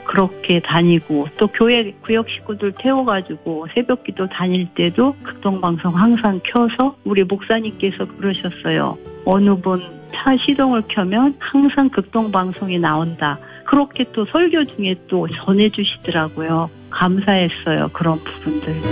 그렇게 다니고 또 교회 구역 식구들 태워가지고 새벽기도 다닐 때도 극동방송 항상 켜서 우리 목사님께서 그러셨어요. 어느 분 차 시동을 켜면 항상 극동방송이 나온다. 그렇게 또 설교 중에 또 전해주시더라고요. 감사했어요. 그런 부분들도.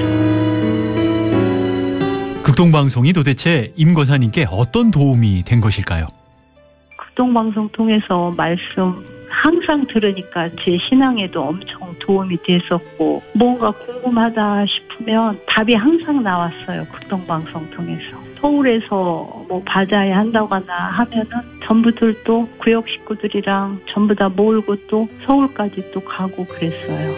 극동방송이 도대체 임 권사님께 어떤 도움이 된 것일까요? 극동방송 통해서 말씀 항상 들으니까 제 신앙에도 엄청 도움이 됐었고 뭔가 궁금하다 싶으면 답이 항상 나왔어요. 극동방송 통해서. 서울에서 뭐 바자회 한다거나 하면은 전부들 또 구역 식구들이랑 전부 다 모으고 또 서울까지 또 가고 그랬어요.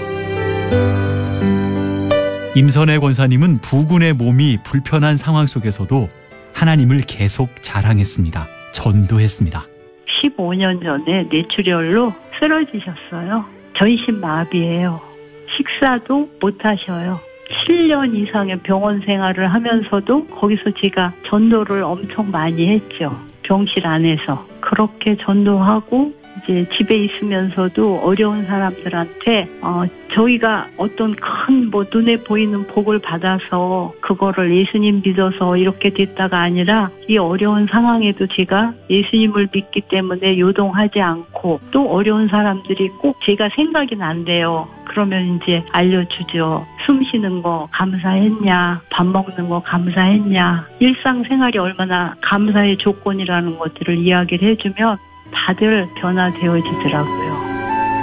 임선혜 권사님은 부군의 몸이 불편한 상황 속에서도 하나님을 계속 자랑했습니다. 전도했습니다. 15년 전에 뇌출혈로 쓰러지셨어요. 전신마비예요. 식사도 못 하셔요. 7년 이상의 병원 생활을 하면서도 거기서 제가 전도를 엄청 많이 했죠. 병실 안에서. 그렇게 전도하고 이제 집에 있으면서도 어려운 사람들한테 저희가 어떤 큰 뭐 눈에 보이는 복을 받아서 그거를 예수님 믿어서 이렇게 됐다가 아니라 이 어려운 상황에도 제가 예수님을 믿기 때문에 요동하지 않고 또 어려운 사람들이 꼭 제가 생각이 난대요. 그러면 이제 알려주죠. 숨 쉬는 거 감사했냐, 밥 먹는 거 감사했냐, 일상생활이 얼마나 감사의 조건이라는 것들을 이야기를 해주면 다들 변화되어지더라고요.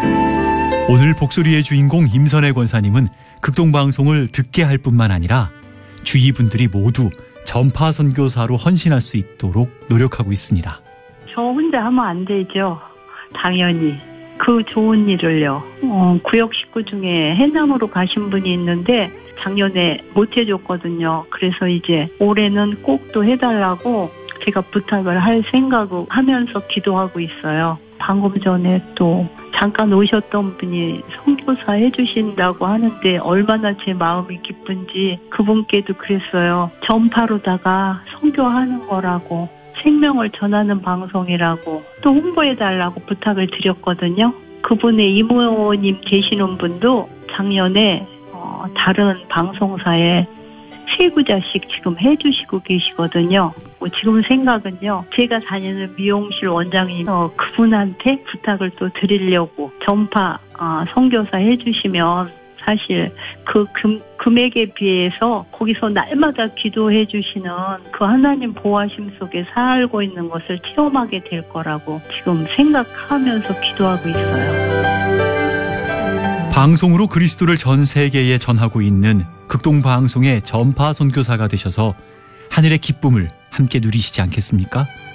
오늘 복소리의 주인공 임선혜 권사님은 극동방송을 듣게 할 뿐만 아니라 주위 분들이 모두 전파 선교사로 헌신할 수 있도록 노력하고 있습니다. 저 혼자 하면 안 되죠. 당연히. 그 좋은 일을요. 구역 식구 중에 해남으로 가신 분이 있는데 작년에 못 해줬거든요. 그래서 이제 올해는 꼭 또 해달라고 제가 부탁을 할 생각을 하면서 기도하고 있어요. 방금 전에 또 잠깐 오셨던 분이 선교사 해주신다고 하는데 얼마나 제 마음이 기쁜지 그분께도 그랬어요. 전파로다가 선교하는 거라고, 생명을 전하는 방송이라고 또 홍보해달라고 부탁을 드렸거든요. 그분의 이모님 계시는 분도 작년에 다른 방송사에 3구자씩 지금 해주시고 계시거든요. 지금 생각은요, 제가 다니는 미용실 원장님 그분한테 부탁을 또 드리려고 전파 선교사 해주시면 사실 그 금액에 비해서 거기서 날마다 기도해 주시는 그 하나님 보호하심 속에 살고 있는 것을 체험하게 될 거라고 지금 생각하면서 기도하고 있어요. 방송으로 그리스도를 전 세계에 전하고 있는 극동방송의 전파 선교사가 되셔서 하늘의 기쁨을 함께 누리시지 않겠습니까?